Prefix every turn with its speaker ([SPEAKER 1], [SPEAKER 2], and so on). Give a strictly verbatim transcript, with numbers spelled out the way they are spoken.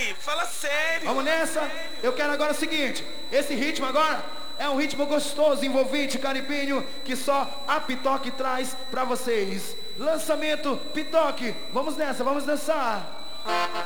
[SPEAKER 1] aí, fala sério.
[SPEAKER 2] Vamos nessa? Eu quero agora o seguinte. Esse ritmo agora é um ritmo gostoso, envolvente, caribinho, que só a Pitoque traz pra vocês. Lançamento Pitoque. Vamos nessa, vamos dançar.